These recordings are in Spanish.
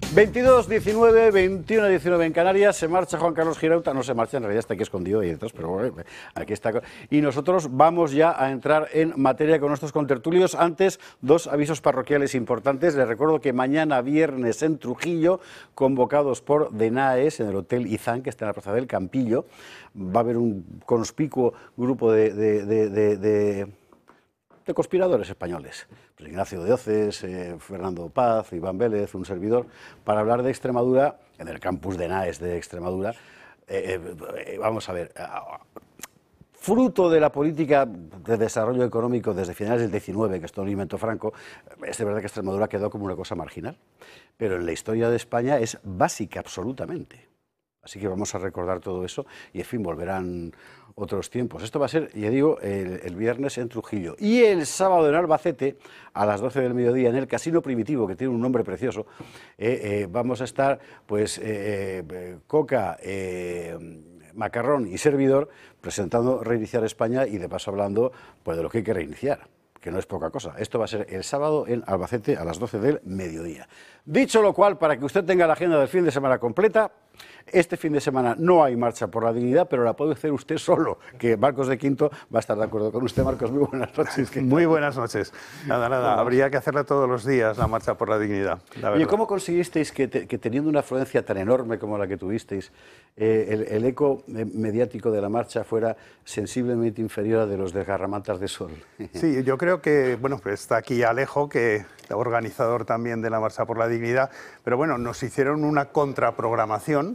22, 19, 21, 19 en Canarias. Se marcha Juan Carlos Girauta. No se marcha, en realidad está aquí escondido ahí detrás, pero bueno, aquí está. Y nosotros vamos ya a entrar en materia con nuestros contertulios. Antes, dos avisos parroquiales importantes. Les recuerdo que mañana viernes en Trujillo, convocados por DENAES en el Hotel Izán, que está en la Plaza del Campillo, va a haber un conspicuo grupo de conspiradores españoles, pues Ignacio de Oces, Fernando Paz, Iván Vélez, un servidor, para hablar de Extremadura en el campus de NAES de Extremadura. Vamos a ver, fruto de la política de desarrollo económico desde finales del 19, que esto lo inventó Franco, es de verdad que Extremadura quedó como una cosa marginal, pero en la historia de España es básica absolutamente. Así que vamos a recordar todo eso y, en fin, volverán otros tiempos. Esto va a ser, ya digo, el viernes en Trujillo. Y el sábado en Albacete, a las 12 del mediodía, en el Casino Primitivo, que tiene un nombre precioso, vamos a estar, pues, Coca, Macarrón y servidor, presentando Reiniciar España y, de paso, hablando pues, de lo que hay que reiniciar, que no es poca cosa. Esto va a ser el sábado en Albacete a las 12 del mediodía. Dicho lo cual, para que usted tenga la agenda del fin de semana completa, este fin de semana no hay Marcha por la Dignidad, pero la puede hacer usted solo, que Marcos de Quinto va a estar de acuerdo con usted. Marcos, muy buenas noches. Muy buenas noches. Nada, habría que hacerla todos los días, la Marcha por la Dignidad. Oye, ¿cómo conseguisteis que teniendo una afluencia tan enorme como la que tuvisteis, el eco mediático de la marcha fuera sensiblemente inferior a de los desgarramantas de sol? Sí, yo creo que, bueno, pues está aquí Alejo, que organizador también de la Marcha por la Dignidad, pero bueno, nos hicieron una contraprogramación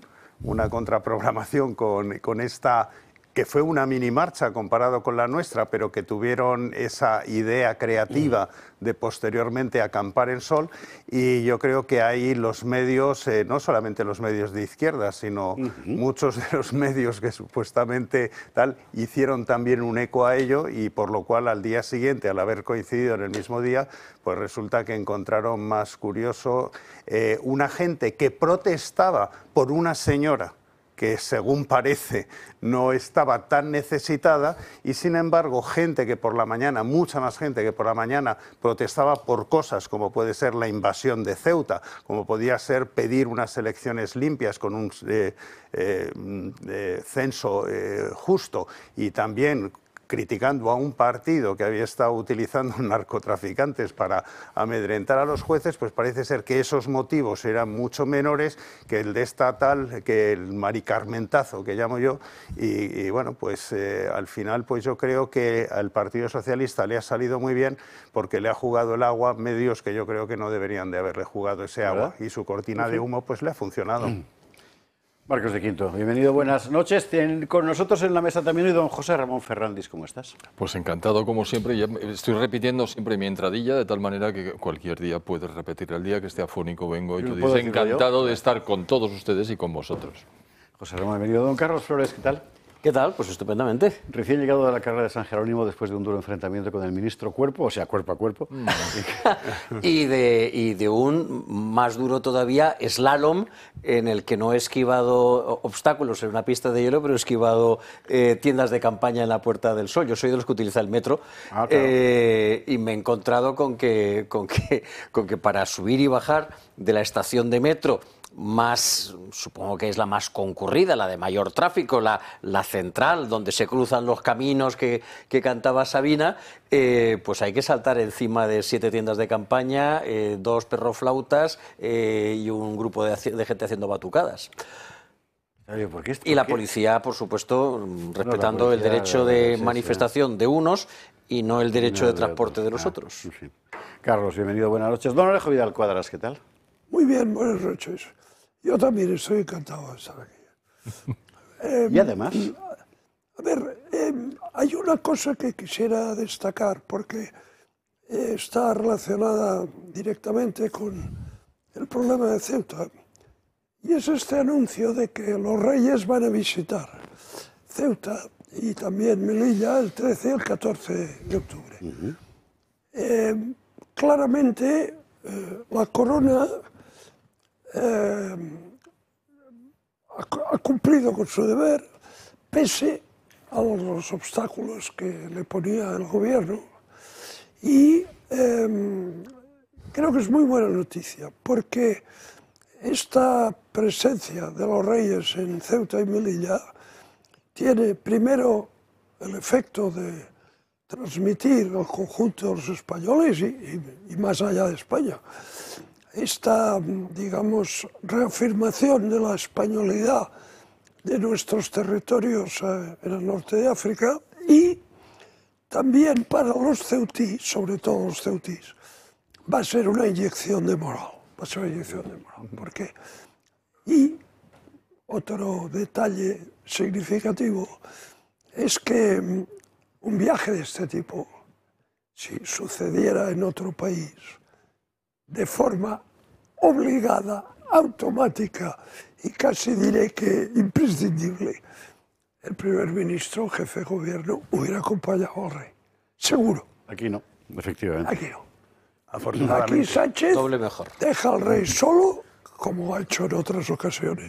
con esta, que fue una mini marcha comparado con la nuestra, pero que tuvieron esa idea creativa de posteriormente acampar en sol, y yo creo que ahí los medios, no solamente los medios de izquierda, sino muchos de los medios que supuestamente tal, hicieron también un eco a ello, y por lo cual al día siguiente, al haber coincidido en el mismo día, pues resulta que encontraron más curioso una gente que protestaba por una señora que, según parece, no estaba tan necesitada, y sin embargo gente que por la mañana, mucha más gente que por la mañana protestaba por cosas como puede ser la invasión de Ceuta, como podía ser pedir unas elecciones limpias con un censo justo, y también criticando a un partido que había estado utilizando narcotraficantes para amedrentar a los jueces, pues parece ser que esos motivos eran mucho menores que el de esta tal, que el maricarmentazo que llamo yo, y bueno, pues al final pues yo creo que al Partido Socialista le ha salido muy bien, porque le ha jugado el agua medios que yo creo que no deberían de haberle jugado ese agua, y su cortina de humo pues le ha funcionado. Marcos de Quinto, bienvenido, buenas noches. Con nosotros en la mesa también hoy don José Ramón Ferrandis, ¿cómo estás? Pues encantado, como siempre. Ya estoy repitiendo siempre mi entradilla, de tal manera que cualquier día puedes repetir. El día que esté afónico vengo y tú dices, encantado de estar con todos ustedes y con vosotros. José Ramón, bienvenido. Don Carlos Flores, ¿qué tal? ¿Qué tal? Pues estupendamente. Recién llegado de la carrera de San Jerónimo después de un duro enfrentamiento con el ministro Cuerpo, o sea, cuerpo a cuerpo. y de un más duro todavía slalom, en el que no he esquivado obstáculos en una pista de hielo, pero he esquivado tiendas de campaña en la Puerta del Sol. Yo soy de los que utiliza el metro, claro. Y me he encontrado con que para subir y bajar de la estación de metro más, supongo que es la más concurrida, la de mayor tráfico, la central, donde se cruzan los caminos que cantaba Sabina, pues hay que saltar encima de 7 tiendas de campaña, 2 perroflautas y un grupo de gente haciendo batucadas. Y la policía, por supuesto, respetando el derecho de manifestación de unos y no el derecho de transporte de los otros. Sí. Carlos, bienvenido, buenas noches. Don Alejo Vidal Cuadras, ¿qué tal? Muy bien, buenas noches. Yo también estoy encantado de estar aquí. Y además... A ver, hay una cosa que quisiera destacar, porque está relacionada directamente con el problema de Ceuta, y es este anuncio de que los reyes van a visitar Ceuta y también Melilla el 13 y el 14 de octubre. Claramente, la corona ha cumplido con su deber, pese a los obstáculos que le ponía el gobierno, y creo que es muy buena noticia, porque esta presencia de los reyes en Ceuta y Melilla tiene primero el efecto de transmitir al conjunto de los españoles y más allá de España esta, digamos, reafirmación de la españolidad de nuestros territorios en el norte de África, y también para los ceutís, sobre todo los ceutís, va a ser una inyección de moral, porque, y otro detalle significativo es que un viaje de este tipo, si sucediera en otro país, de forma obligada, automática y casi diré que imprescindible, el primer ministro, jefe de gobierno, hubiera acompañado al rey. Seguro. Aquí no, efectivamente. Aquí no. Afortunadamente. Aquí Sánchez Doble mejor. deja al rey solo, como ha hecho en otras ocasiones.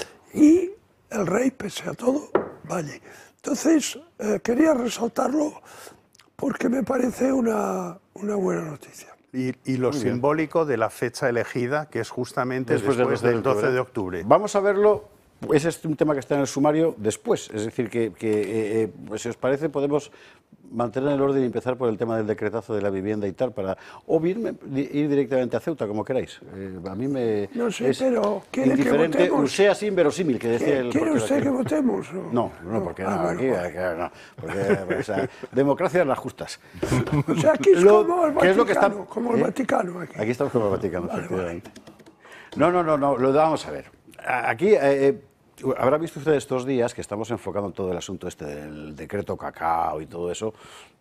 Y el rey, pese a todo, va allí. Entonces, quería resaltarlo porque me parece una buena noticia. Y lo simbólico de la fecha elegida, que es justamente después del del 12 de octubre. Vamos a verlo. Ese es un tema que está en el sumario después. Es decir, que si os parece, podemos mantener el orden y empezar por el tema del decretazo de la vivienda y tal, o bien ir directamente a Ceuta, como queráis. A mí me No sé, es pero ¿quiere que indiferente, votemos? sea inverosímil, que decía el... ¿Quiere usted que votemos? No, porque bueno, aquí no, porque, o sea, democracia es las justas. O sea, aquí es como el ¿qué es lo que está- Vaticano, como el Vaticano. Aquí. Aquí estamos como el Vaticano, efectivamente. No, lo vamos a ver. Aquí habrá visto usted estos días que estamos enfocando todo el asunto este del decreto cacao y todo eso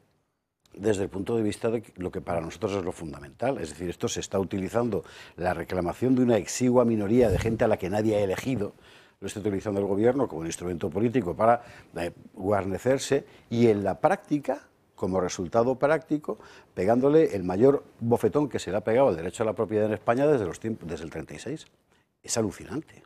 desde el punto de vista de lo que para nosotros es lo fundamental. Es decir, esto se está utilizando, la reclamación de una exigua minoría de gente a la que nadie ha elegido, lo está utilizando el gobierno como un instrumento político para guarnecerse y en la práctica, como resultado práctico, pegándole el mayor bofetón que se le ha pegado al derecho a la propiedad en España desde el 36. Es alucinante.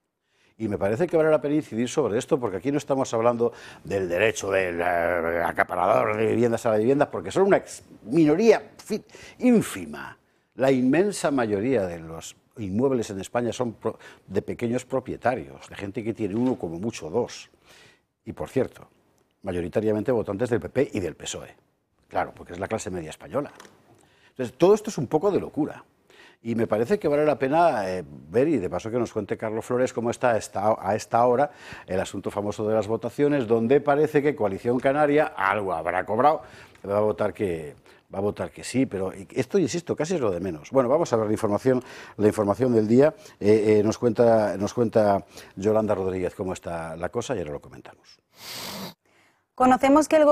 Y me parece que vale la pena incidir sobre esto, porque aquí no estamos hablando del derecho del acaparador de viviendas a la vivienda, porque son una minoría ínfima. La inmensa mayoría de los inmuebles en España son de pequeños propietarios, de gente que tiene uno, como mucho dos. Y por cierto, mayoritariamente votantes del PP y del PSOE. Claro, porque es la clase media española. Entonces, todo esto es un poco de locura. Y me parece que vale la pena ver, y de paso que nos cuente Carlos Flores, cómo está a esta hora el asunto famoso de las votaciones, donde parece que Coalición Canaria algo habrá cobrado, va a votar que sí, pero esto, insisto, casi es lo de menos. Bueno, vamos a ver la información del día. Nos cuenta Yolanda Rodríguez cómo está la cosa y ahora lo comentamos. Conocemos que el